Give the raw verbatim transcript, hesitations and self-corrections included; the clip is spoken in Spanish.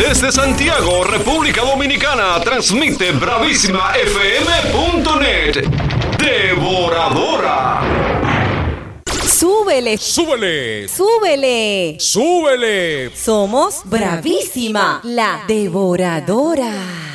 Desde Santiago, República Dominicana, transmite bravísima f m punto net. Devoradora. Súbele, súbele, súbele, súbele. Somos Bravísima, la Devoradora.